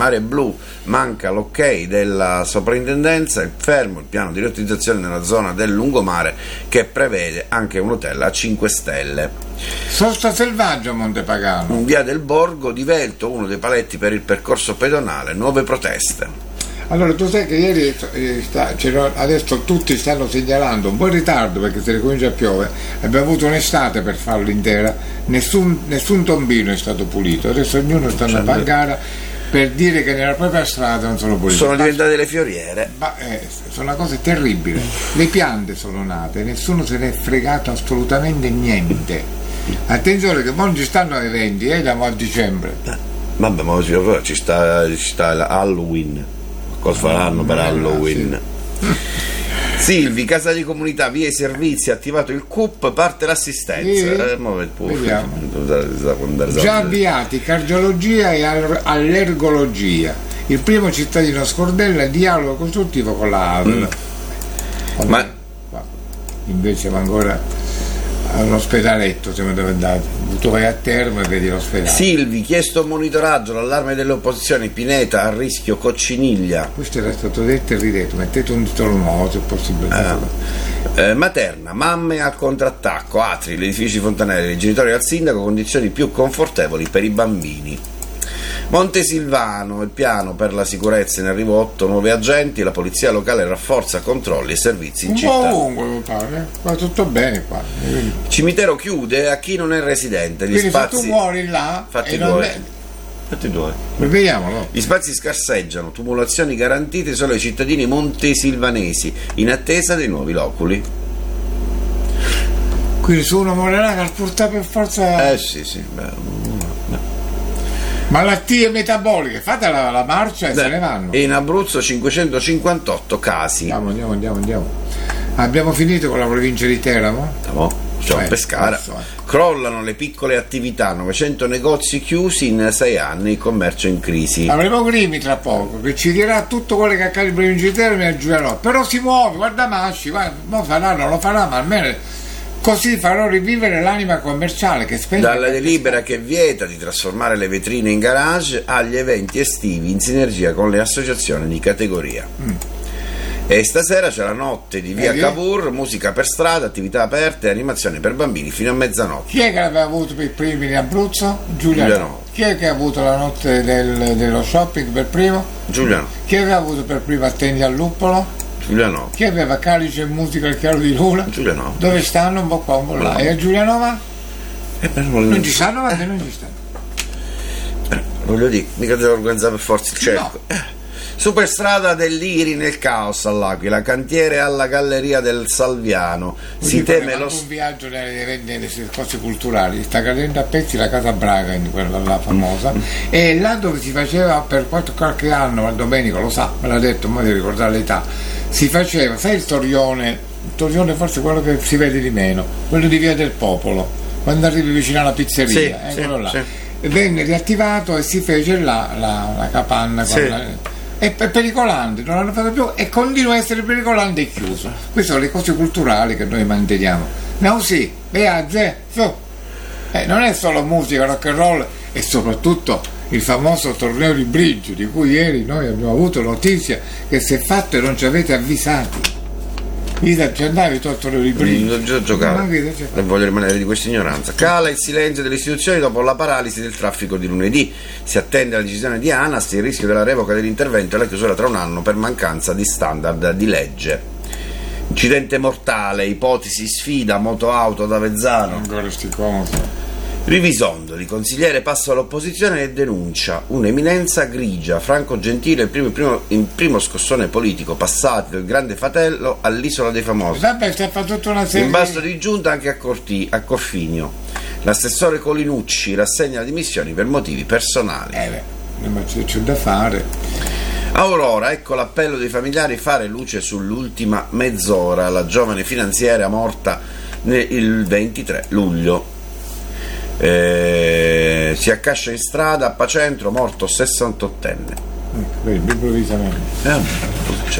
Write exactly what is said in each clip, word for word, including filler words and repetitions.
Mare Blu, manca l'ok della soprintendenza, il fermo il piano di riutilizzazione nella zona del lungomare che prevede anche un hotel a cinque stelle. Sosta selvaggio a Montepagano. In via del Borgo divelto uno dei paletti per il percorso pedonale, nuove proteste. Allora tu sai che ieri eh, sta, adesso tutti stanno segnalando un po' in ritardo perché se ricomincia a piovere, abbiamo avuto un'estate per farlo intera, nessun, nessun tombino è stato pulito, adesso ognuno sta andando a gara per dire che nella propria strada non sono pulite. Sono diventate le fioriere. Ma eh, sono una cosa terribile, le piante sono nate, nessuno se ne è fregato assolutamente niente. Attenzione che non ci stanno eventi, eh, da a dicembre. Eh, vabbè, ma ci sta, ci sta Halloween. Cosa faranno per Halloween? Sì. Silvi, casa di comunità, via i servizi, attivato il C U P, parte l'assistenza. Sì. Eh, Già avviati cardiologia e allergologia. Il primo cittadino Scordella, dialogo costruttivo con la A V L. Mm. Ma invece siamo ancora all'ospedaletto, siamo dove andati. Tu vai a Termo e vedi l'ospedale. Silvi, chiesto monitoraggio, l'allarme delle opposizioni, Pineta a rischio Cocciniglia. Questo era stato detto e ridetto, mettete un titolo nuovo se possibile. Ah. Eh, Materna, mamme al contrattacco, Atri, l'edificio Fontanelli, i genitori al sindaco, condizioni più confortevoli per i bambini. Montesilvano, il piano per la sicurezza in arrivo otto nuovi agenti, la polizia locale rafforza controlli e servizi in un città. Ovunque, va tutto bene qua. Il cimitero chiude a chi non è residente. Gli Quindi spazi... se tu muori là, fatti e due. non è... Fatti due. Vediamolo. Gli spazi scarseggiano, tumulazioni garantite solo ai cittadini montesilvanesi in attesa dei nuovi loculi. Quindi se uno morirà cal portare per forza. Eh sì, sì. Beh. Malattie metaboliche, fate la, la marcia e Beh, se ne vanno. E in Abruzzo cinquecentocinquantotto casi. Andiamo, andiamo, andiamo, andiamo. Abbiamo finito con la provincia di Teramo? No, cioè eh, Pescara. So, eh. Crollano le piccole attività, novecento negozi chiusi in sei anni, il commercio in crisi. Avremo Grimi tra poco che ci dirà tutto quello che accade in provincia di Teramo e a Giuliano. Però si muove, guarda Masci, guarda, non farà, non lo farà, ma almeno così farò rivivere l'anima commerciale che spende. Dalla delibera che vieta di trasformare le vetrine in garage agli eventi estivi in sinergia con le associazioni di categoria. Mm. E stasera c'è la notte di via eh, Cavour, musica per strada, attività aperte, animazione per bambini fino a mezzanotte. Chi è che l'aveva avuto per primi in Abruzzo? Giuliano. Giuliano. Chi è che ha avuto la notte del, dello shopping per primo? Giuliano. Chi aveva avuto per primo Attendi al Luppolo? Giuliano. Chi aveva Calice e musica al chiaro di luna? Giuliano. Dove stanno? Un po' qua, un po' là. E a Giulianova? Eh, non, non ci stanno, ma non ci stanno. Eh, voglio dire, mica devo organizzare per forza il cerco. No. Eh. Superstrada dell'Iri nel caos all'Aquila, cantiere alla galleria del Salviano. Si teme lo un viaggio nelle, nelle cose culturali, sta cadendo a pezzi la Casa Braga, in quella là famosa, mm. e là dove si faceva per qualche anno, ma Domenico lo sa, me l'ha detto, non mi devo ricordare l'età, si faceva, sai il Torione, il Torione forse quello che si vede di meno, quello di Via del Popolo, quando arrivi vicino alla pizzeria, sì, eh, sì, quello là. Sì. Venne riattivato e si fece là la, la capanna con sì. la, è pericolante, non l'hanno fatto più e continua a essere pericolante e chiuso. Queste sono le cose culturali che noi manteniamo. No, sì, beazze, su. Eh, non è solo musica, rock and roll, e soprattutto il famoso torneo di bridge di cui ieri noi abbiamo avuto notizia che si è fatto e non ci avete avvisati. Ida, ci andavi tu al torneo di bridge? Non ho giocato, non voglio rimanere di questa ignoranza. Cala il silenzio delle istituzioni dopo la paralisi del traffico di lunedì. Si attende la decisione di ANAS, il rischio della revoca dell'intervento e la chiusura tra un anno per mancanza di standard di legge. Incidente mortale, ipotesi sfida, moto-auto ad Avezzano. Ancora sti comodo. Rivisondo, di consigliere passa all'opposizione e denuncia un'eminenza grigia. Franco Gentile, il primo, il primo, il primo scossone politico passati del Grande Fratello all'Isola dei Famosi. Vabbè, si è fatto tutta una serie. In basso di giunta anche a, Corti, a Corfinio. L'assessore Colinucci rassegna le dimissioni per motivi personali. Eh beh, ma c'è da fare. Aurora, ecco l'appello dei familiari, fare luce sull'ultima mezz'ora. La giovane finanziaria morta il ventitré luglio. Eh, si accascia in strada a Pacentro, morto sessantottenne. Ecco, improvvisamente. Eh,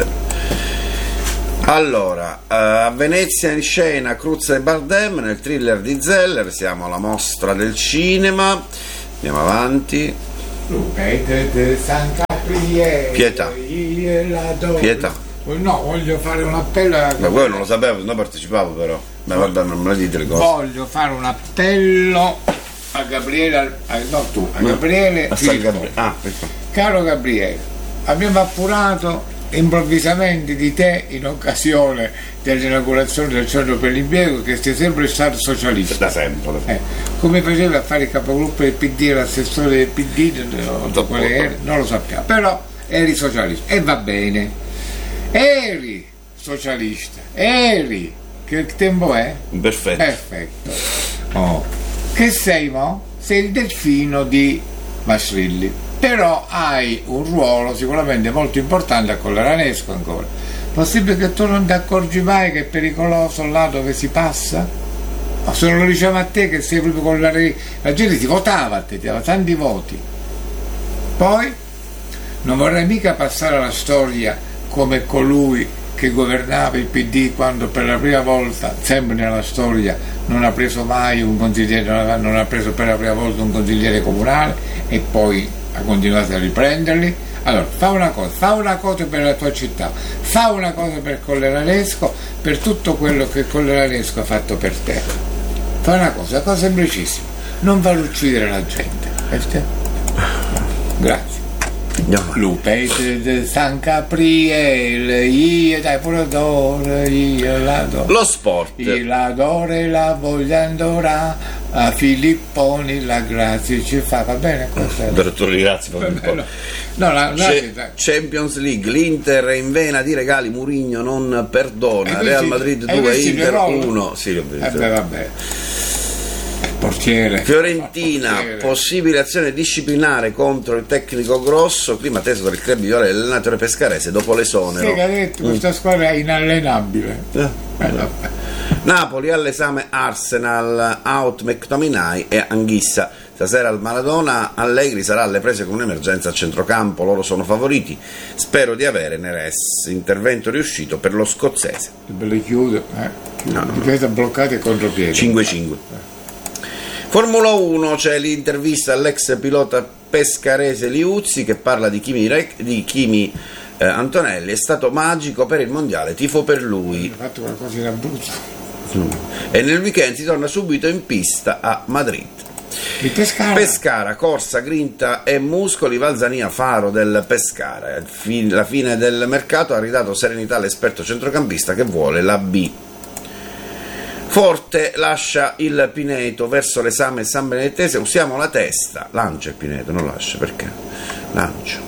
allora, eh, a Venezia in scena Cruz e Bardem nel thriller di Zeller. Siamo alla mostra del cinema. Andiamo avanti. Priele, Pietà. io la do. Pietà. No, voglio fare un appello a... Ma quello non lo sapevo, no partecipavo però. Ma guarda, non me le dite le cose. Voglio fare un appello a Gabriele, a, no tu, a Gabriele A San Filippo. Gabriele. Ah, ecco. Caro Gabriele, abbiamo appurato improvvisamente di te in occasione dell'inaugurazione del centro per l'impiego che sei sempre stato socialista. Da sempre. Da sempre. Eh, come facevi a fare il capogruppo del P D e l'assessore del P D? Non, so quale era, non lo sappiamo, però eri socialista e va bene. Eri socialista, eri. Che tempo è? Perfetto. Perfetto. Oh. Che sei mo? Sei il delfino di Masrilli, però hai un ruolo sicuramente molto importante a Colleranesco ancora. Possibile che tu non ti accorgi mai che è pericoloso là dove si passa? Ma se non lo diciamo a te che sei proprio con la... la gente ti votava a te, ti dava tanti voti. Poi non vorrei mica passare alla storia come colui che governava il P D quando per la prima volta, sempre nella storia, non ha preso mai un consigliere, non ha, non ha preso per la prima volta un consigliere comunale e poi ha continuato a riprenderli. Allora, fa una cosa, fa una cosa per la tua città, fa una cosa per Colleranesco, per tutto quello che Colleranesco ha fatto per te. Fa una cosa, una cosa semplicissima, non far uccidere la gente. Questo? Grazie. Lupete de San Gabriele, io dai pure d'oro, io l'adoro. Lo sport. Io l'adoro e la voglio ancora, a Filipponi la grazia ci fa, va bene questo? Direttore, grazie. No, no, la, C- Champions League, l'Inter è in vena di regali, Mourinho non perdona, Real Madrid due, Inter uno. Sì, l'ho visto. Eh beh, vabbè. Portiere. Fiorentina, Portiere. possibile azione disciplinare contro il tecnico Grosso, clima teso dal club viola dell'allenatore pescarese dopo l'esonero. Sì, che ha detto, questa squadra è inallenabile. Eh. Eh, vabbè. Napoli all'esame Arsenal, out McTominay e Anghissa. Stasera al Maradona, Allegri sarà alle prese con un'emergenza a centrocampo, loro sono favoriti. Spero di avere Neres, intervento riuscito per lo scozzese. Le chiude, eh. No, no, no. Difesa bloccata e contropiede. cinque cinque. Formula uno, c'è l'intervista all'ex pilota pescarese Liuzzi che parla di Kimi, Rec- di Kimi eh, Antonelli, è stato magico per il mondiale, tifo per lui. Ha fatto qualcosa in Abruzzo. Mm. E nel weekend si torna subito in pista a Madrid. Il Pescara. Pescara, corsa, grinta e muscoli, Valzania faro del Pescara. La fine del mercato ha ridato serenità all'esperto centrocampista che vuole la B. Forte lascia il Pineto verso l'esame San Benedettese, usiamo la testa, lancia il Pineto, non lascia, perché? Lancia.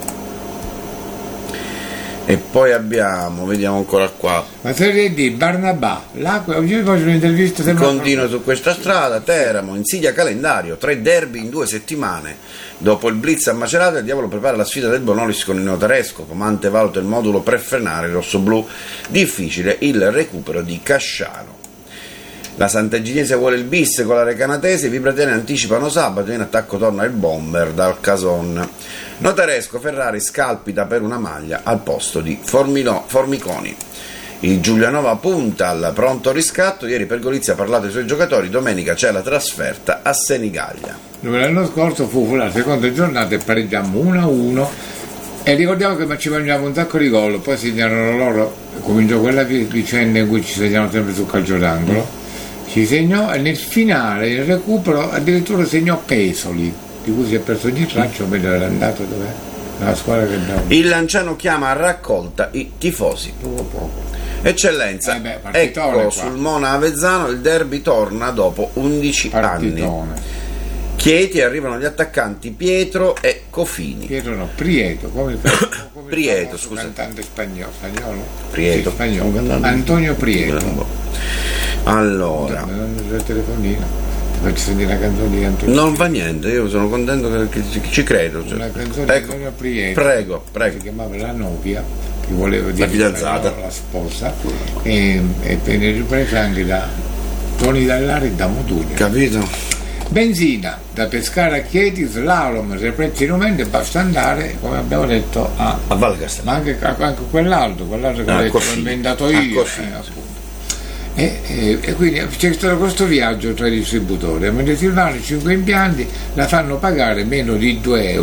E poi abbiamo, vediamo ancora qua. La Serie D, Barnabà, l'acqua, oggi faccio un'intervista sempre. Continua su questa strada, Teramo, insidia calendario, tre derby in due settimane. Dopo il blitz a Macerata, il Diavolo prepara la sfida del Bonolis con il Notaresco, Comante valuta il modulo per frenare il rossoblù, difficile il recupero di Casciano. La Sant'Eginese vuole il bis con la Recanatese, i Vibratene anticipano sabato, in attacco torna il bomber dal Cason. Notaresco, Ferrari scalpita per una maglia al posto di Formino, Formiconi. Il Giulianova punta al pronto riscatto, ieri per Golizia ha parlato ai suoi giocatori, domenica c'è la trasferta a Senigallia. Dove l'anno scorso fu la seconda giornata e pareggiamo uno a uno e ricordiamo che ci mangiamo un sacco di gol, poi segnarono loro, cominciò quella vicenda in cui ci segnano sempre sul calcio d'angolo. Ci segnò e nel finale, il recupero, addirittura segnò Pesoli, di cui si è perso ogni traccia, o meglio era andato dov'è? La squadra che abbiamo. Il Lanciano chiama a raccolta i tifosi. Poco poco. Eccellenza, Eh beh, partitone ecco qua. sul Mona Avezzano il derby torna dopo undici Partitone. anni. Chieti, arrivano gli attaccanti Pietro e Cofini. Pietro no, Prieto, come il, come Prieto, il scusa. cantante spagnolo, spagnolo? Prieto. Sì, spagnolo. Antonio Prieto. Allora, Non il telefonino, ti faccio sentire la canzone di Antonio. non fa niente, io sono contento che, che ci credo. Cioè. Una canzone di Ecco, Antonio Prieto. prego, prego. Si chiamava La Novia, che voleva dire fidanzata. la sposa, e, e venne ripresa anche da Toni Dallari e da Modugno. Capito? Benzina da Pescara a Chieti, slalom, se prezzi in aumento, basta andare, come abbiamo detto, a, A Val Castello. ma anche, anche quell'altro, quell'altro che Ah, ho detto, Coffi. l'ho inventato Ah, io. Coffi. eh, appunto. E, e, e quindi c'è stato questo viaggio tra i distributori, a Monte Silvano cinque impianti la fanno pagare meno di due euro Mm.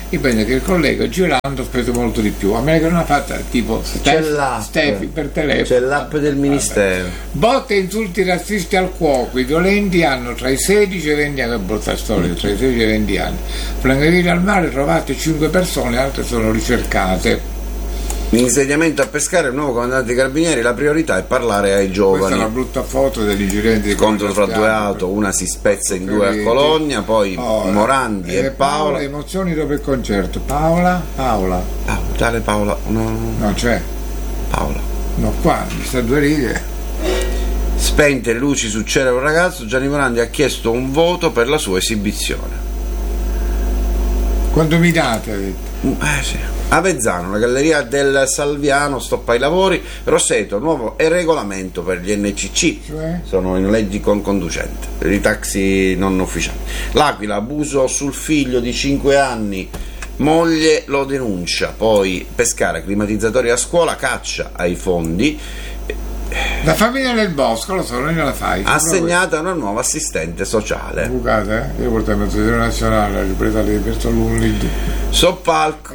dipende che il collega girando spese molto di più, a meno che non ha fatto tipo C'è l'app. Stefi per telefono. C'è l'app del Ministero. Botte e insulti razzisti al cuoco, i violenti hanno tra i sedici e i venti anni, brutta storia, tra i sedici e i venti anni. Francavilla al mare, trovate cinque persone, altre sono ricercate. L'insediamento a Pescara, il nuovo comandante dei carabinieri, la priorità è parlare ai giovani. Questa è una brutta foto degli incidenti di Scontro fra due auto, una si spezza in due a Cologna, poi oh, Morandi e, e Paola. Paola. Emozioni dopo il concerto. Paola? Paola. Ah, tale Paola. No. Non c'è. Paola. No, qua, mi sta due righe. Spente le luci sul cielo un ragazzo, Gianni Morandi ha chiesto un voto per la sua esibizione. Quanto mi date? Ha detto? Eh sì. Avezzano, la galleria del Salviano stoppa i lavori. Roseto, nuovo e regolamento per gli N C C, cioè? Sono in leggi con conducente, per i taxi non ufficiali. L'Aquila, abuso sul figlio di cinque anni, moglie lo denuncia. Poi Pescara, climatizzatori a scuola, caccia ai fondi. La famiglia del Bosco, lo so, non la fai. Assegnata una nuova assistente sociale. Bucate, eh? Io porto il mezzogiorno nazionale, la ripresa di verso l'Unlid. Soppalco.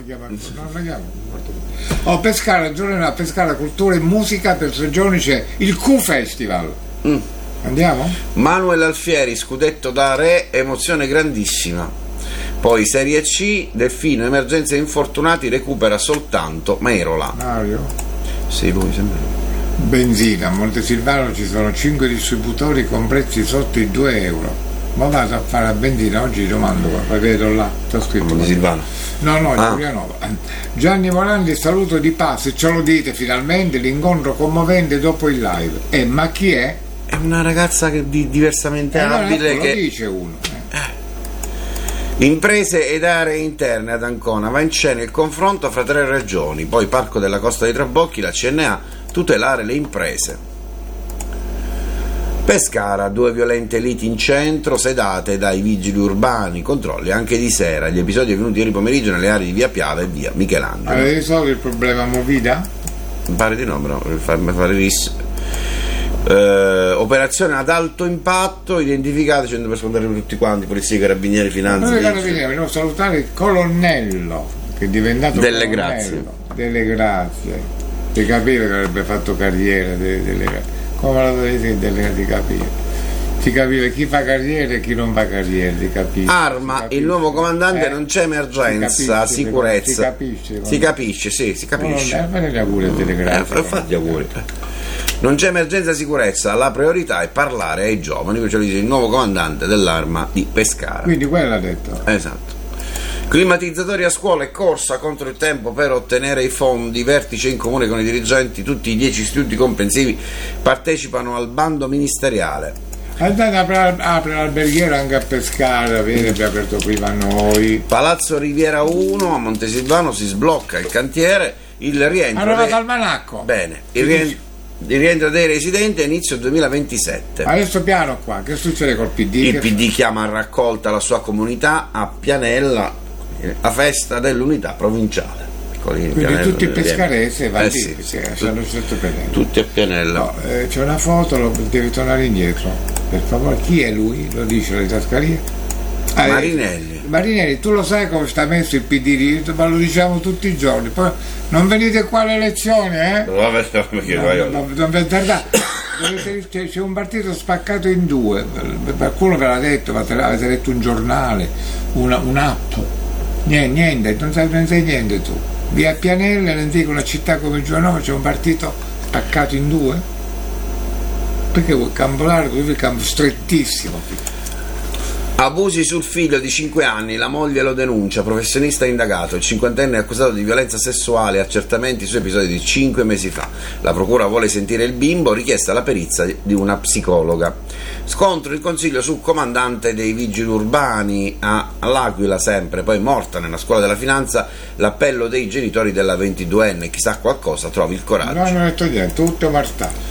Oh, Pescara, giorno a Pescara, cultura e musica, per tre giorni c'è il Q Festival. Mm. Andiamo? Manuel Alfieri, scudetto da re, emozione grandissima. Poi Serie C, Delfino, emergenza infortunati, recupera soltanto Merola. Mario? Sì, lui sembra lui. Benzina, a Montesilvano ci sono cinque distributori con prezzi sotto i due euro. Ma vado a fare la benzina, oggi domando qua, vedo là, sta scritto. Montesilvano. No, no, ah. Giulianova. Gianni Morandi, saluto di pace, ce lo dite finalmente, l'incontro commovente dopo il live. Eh, ma chi è? È una ragazza che di, diversamente eh, abile ecco, che... lo dice uno. Eh. Imprese ed aree interne ad Ancona, va in scena il confronto fra tre regioni, poi Parco della Costa dei Trabocchi, la C N A, tutelare le imprese. Pescara, due violente liti in centro, sedate dai vigili urbani, controlli anche di sera. Gli episodi avvenuti ieri pomeriggio nelle aree di via Piave e via Michelangelo. Avete risolto il problema Movida? Mi pare di no, però per farmi fare ris. Eh, operazione ad alto impatto, identificate, cento per scontare tutti quanti, polizia, carabinieri, finanze. Noi carabinieri, dobbiamo salutare il colonnello che è diventato delle colonnello. Grazie. Delle grazie. Di capire che avrebbe fatto carriera delle, delle, come lo dovete delle, di capire si capiva chi fa carriera e chi non fa carriera, di capire. Arma, capisce. il nuovo comandante, eh, non c'è emergenza, si capisce, sicurezza. Si capisce, si capisce, sì, si capisce. Non, fare gli auguri a delle grazie. Eh, fatti gli auguri. Non c'è emergenza, sicurezza, la priorità è parlare ai giovani, questo lo dice il nuovo comandante dell'Arma di Pescara. Quindi quello ha detto. Esatto. Climatizzatori a scuola e corsa contro il tempo per ottenere i fondi, vertice in comune con i dirigenti, tutti i dieci istituti comprensivi partecipano al bando ministeriale. Andate a aprire l'alberghiero anche a Pescara, viene abbiamo aperto prima noi. Palazzo Riviera uno a Montesilvano si sblocca il cantiere, il rientro. Hanno fatto al manacco. Bene, il rientro, il rientro dei residenti a inizio duemilaventisette. Adesso piano qua, che succede col P D? Il P D chiama a raccolta la sua comunità a Pianella, la festa dell'unità provinciale. Quindi Pianella, tutti i pescaresi va eh lì, sì, perché sì, hanno scelto Pianella. Tutti a Pianella. No, eh, c'è una foto, lo, devi tornare indietro. Per favore, chi è lui? Lo dice la tascaria. Ah, Marinelli. Eh, Marinelli, tu lo sai come sta messo il P D, ma lo diciamo tutti i giorni. Poi non venite qua alle elezioni, eh? No, perché no, no, no, non vi tardate. C'è, c'è un partito spaccato in due, qualcuno ve l'ha detto, ma avete letto un giornale, una, un'app. Niente, niente, non sai, non sai niente tu. Via Pianella, l'antica, una città come Giovanova, c'è un partito spaccato in due? Perché vuoi campo largo, io campo strettissimo. Abusi sul figlio di cinque anni, la moglie lo denuncia, professionista indagato, il cinquantenne è accusato di violenza sessuale, accertamenti su episodi di cinque mesi fa. La procura vuole sentire il bimbo, richiesta la perizia di una psicologa. Scontro in consiglio sul comandante dei vigili urbani a L'Aquila sempre, poi morta nella scuola della finanza, l'appello dei genitori della ventiduenne, chissà qualcosa trovi il coraggio. Non hanno detto niente, tutto martato.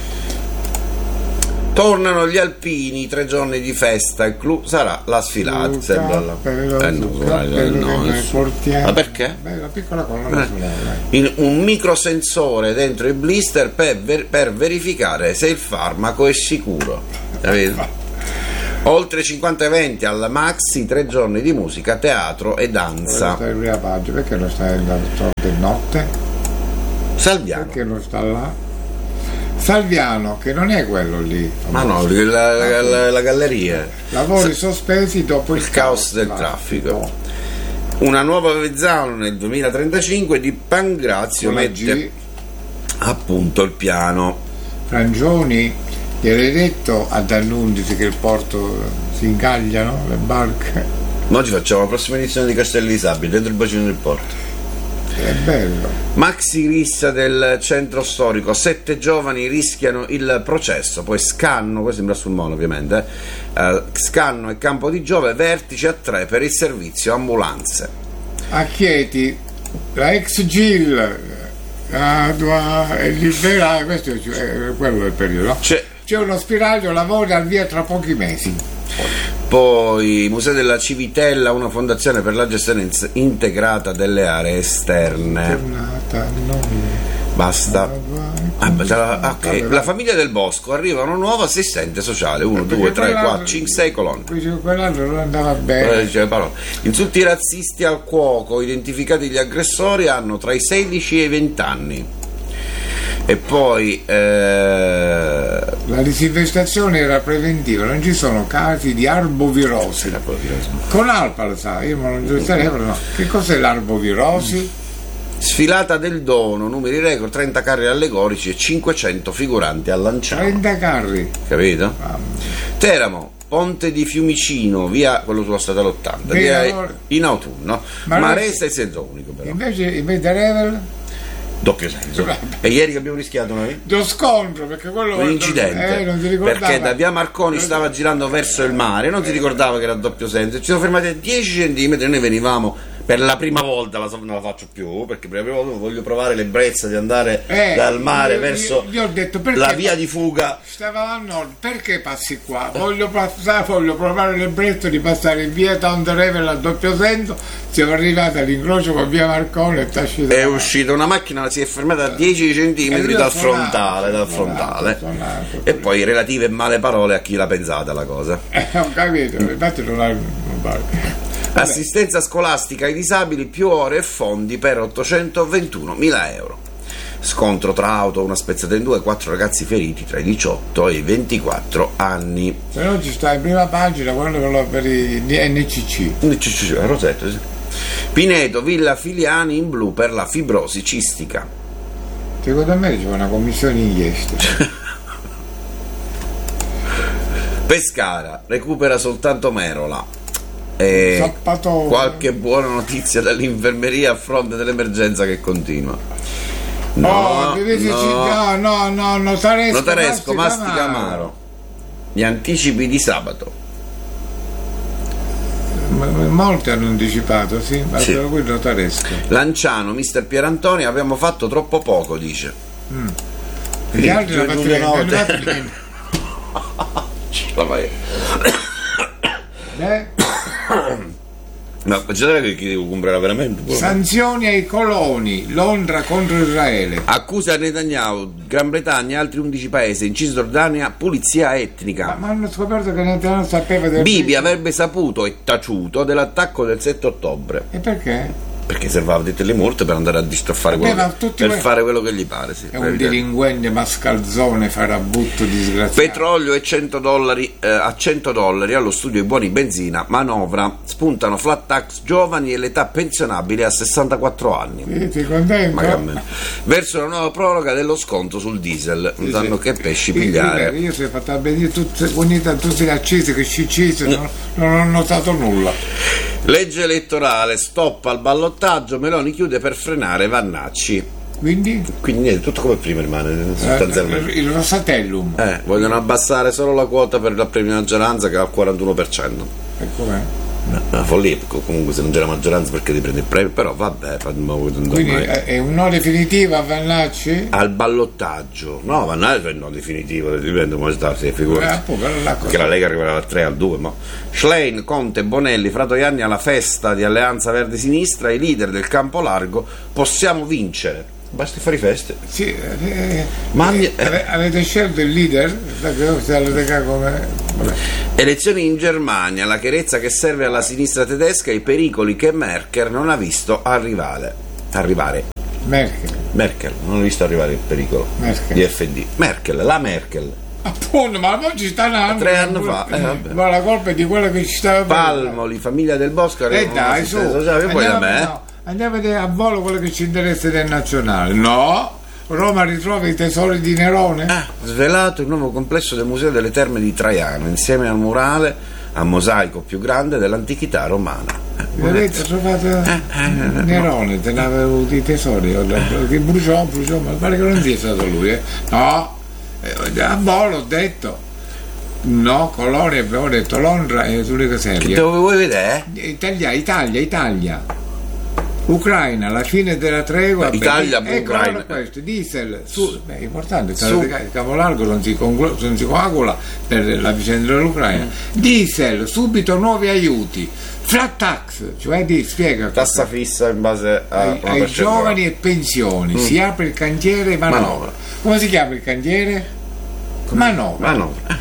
Tornano gli alpini, tre giorni di festa, il clou sarà la sfilata. Sembra la... eh, no, no, ma perché? Beh, la piccola colonna eh. In un microsensore dentro il blister per, ver- per verificare se il farmaco è sicuro. Capito? Oltre cinquanta eventi alla Maxi, tre giorni di musica, teatro e danza. Stai in prima pagina, perché non stai nella di notte? Salviano. Perché non sta là? Salviano, che non è quello lì. Ma no, la, la, la, la galleria. Lavori sospesi dopo il, il caos, caos del traffico. traffico. Una nuova Avezzano nel duemilatrentacinque di Pangrazio con mette appunto il piano. Frangioni, gli hai detto ad Annunzio che il porto si incagliano le barche? Ma oggi facciamo la prossima edizione di Castelli di Sabbia dentro il bacino del porto. È bello. Maxi rissa del centro storico, sette giovani rischiano il processo, poi Scanno, questo sembra sul mono ovviamente, eh, Scanno e Campo di Giove, vertice a tre per il servizio ambulanze. A Chieti, la ex Gil, è liberata, questo è quello del periodo. C'è, C'è uno spiraglio, lavora al via tra pochi mesi. Poi Museo della Civitella, una fondazione per la gestione integrata delle aree esterne. Basta. Ah, la, okay. La famiglia del Bosco, arriva una nuova assistente sociale, uno, due, tre, quattro, cinque, sei colonne. Quell'altro non andava bene. Insulti razzisti al cuoco, identificati gli aggressori, hanno tra i sedici e i venti anni. E poi eh... la disinfestazione era preventiva, non ci sono casi di arbovirosi. Con Alpa lo sa, io non lo sapevo, no. Che cos'è l'arbovirosi? Sfilata del dono, numeri record, trenta carri allegorici e cinquecento figuranti a Lanciano. trenta carri. Capito? Ah. Teramo, Ponte di Fiumicino, via quello sulla strada ottanta, via allora... in autunno, Ma Maresa e senso unico però. Invece, invece Revel? Doppio senso. E ieri che abbiamo rischiato noi? Lo scontro, perché quello un incidente. Eh, non si ricordava. Perché da via Marconi stava girando verso il mare, non si ricordava che era doppio senso. Ci siamo fermati a dieci centimetri e noi venivamo per la prima volta, la so, non la faccio più, perché per la prima volta voglio provare l'ebbrezza di andare eh, dal mare io, verso io, io ho detto, la via di fuga. Stavamo a nord, perché passi qua? Voglio passare, voglio provare l'ebbrezza di passare in via Tonde Revel al doppio senso. Siamo arrivati all'incrocio con via Marconi e uscito è uscita una macchina, si è fermata a dieci centimetri dal suonato, frontale, dal frontale. Suonato, suonato, e poi relative male parole a chi l'ha pensata la cosa. Eh, ho capito, infatti non ha un assistenza scolastica ai disabili, più ore e fondi per ottocentoventunomila euro. Scontro tra auto, una spezzata in due, quattro ragazzi feriti tra i diciotto e i ventiquattro anni. Però ci sta in prima pagina quello per i N C C. N C C, Rosetto, sì. Pineto, Villa Filiani in blu per la fibrosi cistica. Secondo me c'è una commissione inchiesta. Pescara, recupera soltanto Merola. E qualche buona notizia dall'infermeria a fronte dell'emergenza che continua. No, oh, no, no, no, notaresco, notaresco Mastica Amaro. Gli anticipi di sabato. Molti hanno anticipato, sì, ma sì. Per cui notaresco. Lanciano, mister Pierantoni, abbiamo fatto troppo poco, dice. Mm. E gli altri la fatto la fai. Beh. Ma c'è che chi comprerà veramente? Sanzioni ai coloni, Londra contro Israele. Accusa a Netanyahu, Gran Bretagna e altri undici paesi, in Cisgiordania pulizia etnica. Ma, ma hanno scoperto che Netanyahu sapeva del Bibi avrebbe saputo e taciuto dell'attacco del sette ottobre. E perché? Perché servava dette le multe per andare a distoffare quello, Beh, che, per que... fare quello che gli pare, sì. È un delinquente mascalzone, farabutto disgraziato. Petrolio e cento dollari eh, a cento dollari allo studio i buoni benzina, manovra, spuntano flat tax giovani e l'età pensionabile a sessantaquattro anni. Sì, sei contento? Verso la nuova proroga dello sconto sul diesel, non sì, sanno sì. Che pesci pigliare. Io, io sono fatto benire tutte, tutte le accise che ci ci non, non ho notato nulla. Legge elettorale, stop al ballottaggio, Meloni chiude per frenare Vannacci. Quindi? Quindi niente, tutto come prima rimane sostanzialmente. Eh, il Rosatellum. Eh, vogliono abbassare solo la quota per la premio maggioranza che è al quarantuno per cento. E com'è? Una follia, comunque se non c'è la maggioranza perché ti prendi il premio, però vabbè. Quindi è un no definitivo a Vannacci? Al ballottaggio, no, Vannacci è il no definitivo, dipende come sta, se figurati. Eh, perché la Lega arriverà dal tre al due, ma Schlein, Conte, Bonelli, Fratoianni alla festa di Alleanza Verde Sinistra, i leader del campo largo, possiamo vincere. basta fare feste. Sì, eh, Ma eh, eh, ave- avete scelto il leader? Come... Elezioni in Germania, la chiarezza che serve alla sinistra tedesca e i pericoli che Merkel non ha visto arrivare. arrivare. Merkel. Merkel, non ha visto arrivare il pericolo Merkel. di F D. Merkel, la Merkel. Appunto, ma poi ci sta nando. Tre anni fa, eh, vabbè. Ma la colpa è di quello che ci stava Palmoli, famiglia del Bosco, Eh dai, su. sociale, poi da me. No, andiamo a vedere a volo quello che ci interessa del nazionale. No! Roma ritrova i tesori di Nerone? Ah, svelato il nuovo complesso del Museo delle Terme di Traiano, insieme al murale a mosaico più grande dell'antichità romana. Eh, Avete trovato eh, eh, Nerone, te l'aveva avuto i tesori, che bruciò, bruciò, ma pare che non sia stato lui, eh? No, eh, a volo ho detto. No, Colonia abbiamo detto, Londra è l'unica Che serie. dove vuoi vedere? Italia, Italia, Italia. Ucraina, la fine della tregua. Beh, Italia, beh, ecco, Ucraina. allora questo, diesel, su, beh, è importante, Su. il cavo largo non si, conclu- non si coagula per la vicenda dell'Ucraina. Diesel, subito nuovi aiuti, flat tax, cioè di spiega Tassa fissa in base a ai, una ai percentuale. giovani e pensioni, si apre il cantiere manovra. Manovra. Come si chiama il cantiere? Manovra. Manovra.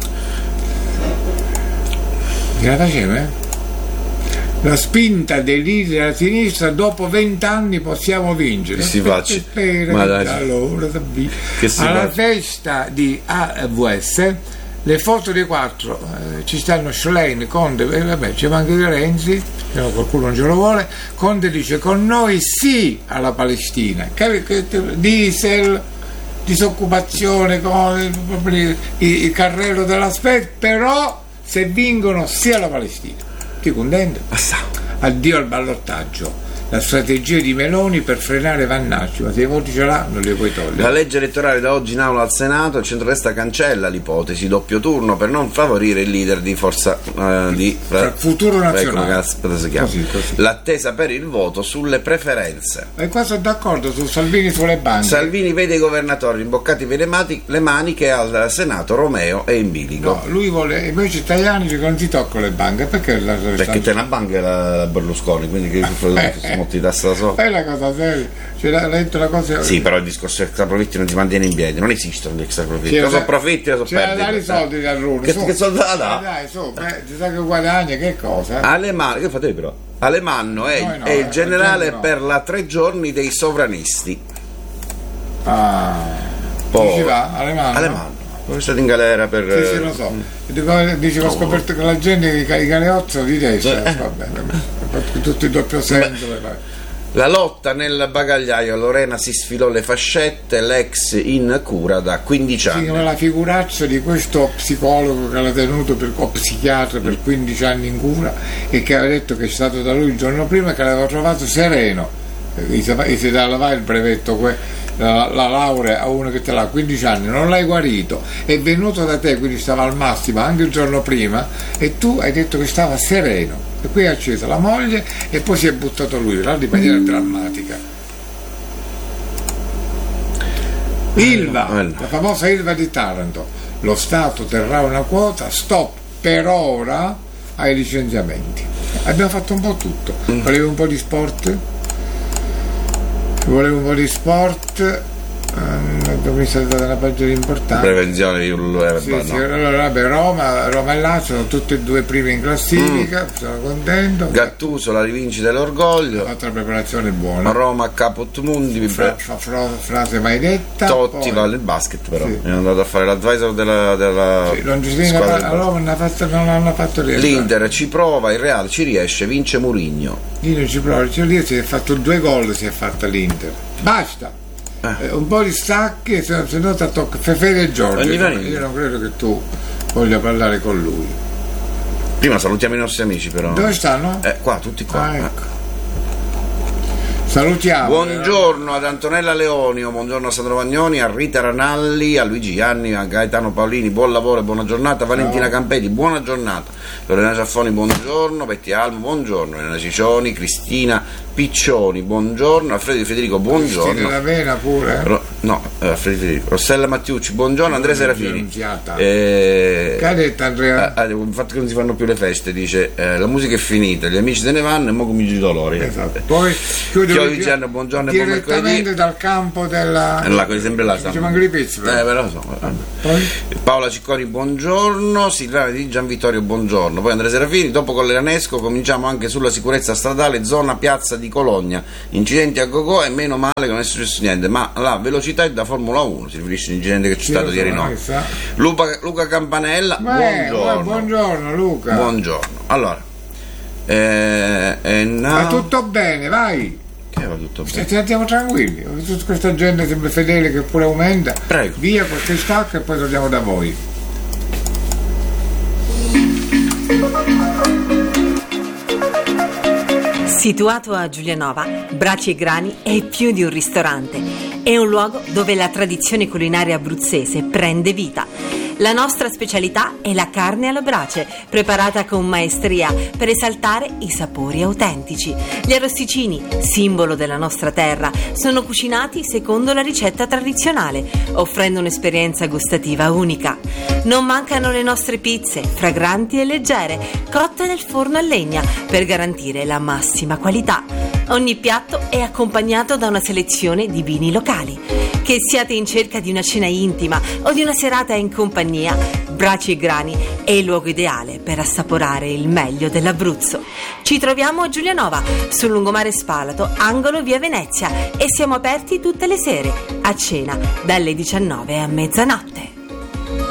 Che la faceva, eh? La spinta dei leader della sinistra, dopo vent'anni possiamo vincere. Che si faccia. Spera Ma che dai. da allora, da vi- Che si Alla faccia. festa di A V S le foto dei quattro, eh, ci stanno Schlein, Conte, eh, vabbè, c'è anche Di Renzi, però qualcuno non ce lo vuole. Conte dice con noi sì alla Palestina. Che- che- Diesel, disoccupazione, con il, il, il carrello dell'aspetto, però se vincono sì alla Palestina. Ti contento? Basta. Addio al ballottaggio. La strategia di Meloni per frenare Vannacci, ma se i voti ce l'ha non li puoi togliere. La legge elettorale da oggi in aula al Senato, il centrodestra cancella l'ipotesi doppio turno per non favorire il leader di forza eh, di Fra- Futuro ecco, Nazionale. come cazzo si chiama. Così, così. L'attesa per il voto sulle preferenze. E qua sono d'accordo su Salvini sulle banche. Salvini vede i governatori imboccati per le, mati- le maniche al Senato Romeo e in bilico. No, lui vuole, invece i Tajani dice che non si toccano le banche, perché la Perché te una banca è la, la Berlusconi, quindi che sono molti tassa da sopra. è la cosa seria. Cioè, l'ha letto la cosa. Sì, però il discorso extra profitti non ti mantiene in piedi, non esistono gli extra profitti. Sì, Cosa cioè, profitti e sono cioè, perdite. dare i soldi da Rune. Che, su. che soldi da Eh, dà? dai, su, beh, ti sa che guadagna, che cosa? Alemanno, che fate però? Alemanno è, Noi no, è il eh, generale no. per la tre giorni dei sovranisti. Ah, Poi- ci va, Alemanno? Alemanno. Poi è stato in galera per. Sì, sì, lo so. Dico- Dice che ho scoperto che la gente i ca- i galeozzi di destra, Eh. vabbè, vabbè, tutto il doppio senso. le fai. La lotta nel bagagliaio, Lorena si sfilò le fascette, l'ex in cura da quindici Sì, anni. come la figuraccia di questo psicologo che l'ha tenuto per, o psichiatra per quindici anni in cura e che aveva detto che è stato da lui il giorno prima e che l'aveva trovato sereno. E si, e si dà là il brevetto, que- la, la laurea a uno che te l'ha quindici anni, non l'hai guarito, è venuto da te, quindi stava al massimo anche il giorno prima e tu hai detto che stava sereno. E qui ha acceso la moglie e poi si è buttato lui, là di maniera drammatica. Ilva, Bello. la famosa Ilva di Taranto, lo Stato terrà una quota, stop per ora ai licenziamenti. Abbiamo fatto un po' tutto. Volevi un po' di sport? Volevo un po' di sport, ehm, mi è stata una pagina importante. Prevenzione di un Sì, sì, allora, vabbè, Roma, Roma e Lazio sono tutte e due prime in classifica, sono contento. Gattuso, la rivincita dell'orgoglio. Ha fatto una preparazione buona. Roma Caput Mundi. Fra- fra- fra- frase mai detta. Totti poi- va al basket, però. Sì. È andato a fare l'advisor della, della Sì, non ci squadra a del Roma non, ha fatto, non hanno fatto rientrare. L'Inter ci prova, il Real ci riesce, vince Mourinho. Io non ci provo, cioè, lì si è fatto due gol, si è fatta l'Inter. Basta. Eh. Eh, un po' di stacchi, se, se no ti tocca Fefele e Giorgio. Ogni Io vaniglia. non credo che tu voglia parlare con lui. Prima salutiamo i nostri amici, però. Dove stanno? Eh, qua, tutti qua. Ah, eh. ecco. Salutiamo. Buongiorno ad Antonella Leonio, buongiorno a Sandro Vagnoni, a Rita Ranalli, a Luigi Ianni, a Gaetano Paolini, buon lavoro e buona giornata, Valentina Campelli, buona giornata, Lorena Ciaffoni, buongiorno, Betty Almo, buongiorno, Elena Ciccioni, Cristina Piccioni, buongiorno, Alfredo Di Federico, Stile buongiorno. d'avena pure. Ro- no, eh, Alfredo Di Federico, Rossella Mattiucci, buongiorno, Andrea Serafini. Annunziata. Eh, Che ha detto Andrea? eh, eh, il fatto che non si fanno più le feste, dice eh, la musica è finita, gli amici se ne vanno e mo cominci i dolori. Esatto. Poi chiude Luciano, buongiorno e buon mercoledì. Direttamente dal campo della... Eh, là, sempre là, ci manca di pezzi. Eh, però so. Paola Cicconi, buongiorno. Silvana di Gian Vittorio, buongiorno. Poi Andrea Serafini, dopo con l'Eranesco cominciamo anche sulla sicurezza stradale, zona piazza di Cologna. Incidenti a go-go e meno male che non è successo niente, ma la velocità è da Formula uno, si riferisce all'incidente che c'è stato ieri notte. Luca, Luca Campanella, Beh, buongiorno. Buongiorno Luca. Buongiorno. Allora, eh, eh, no. Va tutto bene, vai. Che va tutto bene? Stiamo tranquilli, tutta questa gente sempre fedele che pure aumenta. Prego. Via qualche stacco e poi torniamo da voi. Situato a Giulianova, Braci e Grani è più di un ristorante. È un luogo dove la tradizione culinaria abruzzese prende vita. La nostra specialità è la carne alla brace, preparata con maestria per esaltare i sapori autentici. Gli arrosticini, simbolo della nostra terra, sono cucinati secondo la ricetta tradizionale, offrendo un'esperienza gustativa unica. Non mancano le nostre pizze, fragranti e leggere, cotte nel forno a legna, per garantire la massima qualità. Ogni piatto è accompagnato da una selezione di vini locali. Che siate in cerca di una cena intima o di una serata in compagnia, Braci e Grani è il luogo ideale per assaporare il meglio dell'Abruzzo. Ci troviamo a Giulianova, sul lungomare Spalato, angolo via Venezia, e siamo aperti tutte le sere, a cena, dalle diciannove a mezzanotte.